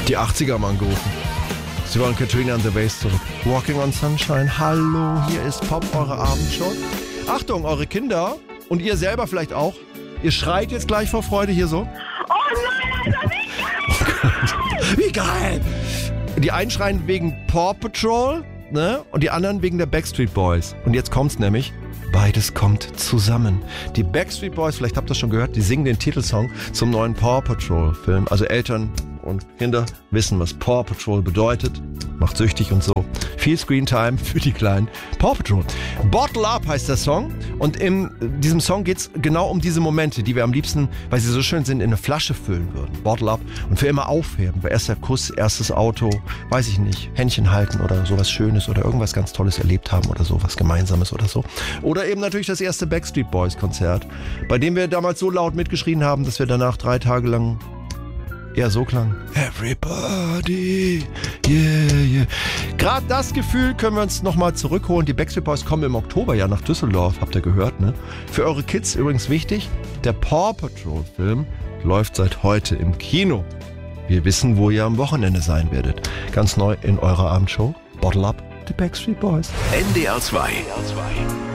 Die 80er haben angerufen. Sie wollen Katrina and the Waves zurück. Walking on Sunshine. Hallo, hier ist Pop, eure Abendshow. Achtung, eure Kinder und ihr selber vielleicht auch. Ihr schreit jetzt gleich vor Freude hier so. Oh nein, Alter, Wie geil! Die einen schreien wegen Paw Patrol, ne? Und die anderen wegen der Backstreet Boys. Und jetzt kommt's nämlich. Beides kommt zusammen. Die Backstreet Boys, vielleicht habt ihr das schon gehört, die singen den Titelsong zum neuen Paw Patrol Film. Also Eltern und Kinder wissen, was Paw Patrol bedeutet. Macht süchtig und so. Viel Screentime für die kleinen Paw Patrol. Bottle Up heißt der Song. Und in diesem Song geht's genau um diese Momente, die wir am liebsten, weil sie so schön sind, in eine Flasche füllen würden. Bottle Up und für immer aufheben. Erster Kuss, erstes Auto, weiß ich nicht, Händchen halten oder sowas Schönes oder irgendwas ganz Tolles erlebt haben oder sowas Gemeinsames oder so. Oder eben natürlich das erste Backstreet Boys Konzert, bei dem wir damals so laut mitgeschrien haben, dass wir danach 3 Tage lang eher so klang. Everybody, yeah, yeah. Gerade das Gefühl können wir uns nochmal zurückholen. Die Backstreet Boys kommen im Oktober ja nach Düsseldorf, habt ihr gehört, ne? Für eure Kids übrigens wichtig, der Paw Patrol Film läuft seit heute im Kino. Wir wissen, wo ihr am Wochenende sein werdet. Ganz neu in eurer Abendshow. Bottle Up, die Backstreet Boys. NDR 2.